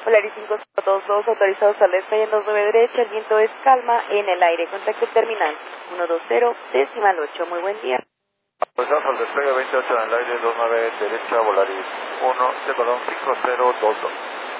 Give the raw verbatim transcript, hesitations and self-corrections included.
Volaris cinco cero dos dos, autorizados al despegue en dos nueve derecha, el viento es calma en el aire. Contacto terminal uno dos cero, decimal ocho. Muy buen día. Autorizados al despegue veintiocho en el aire, dos nueve derecha, Volaris uno, perdón, cinco cero dos dos.